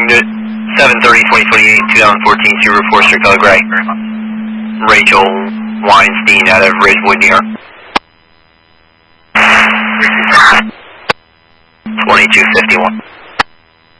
unit 730-2028, 2014, Subaru Forester color gray. Rachel Weinstein out of Ridgewood, New York. 2251.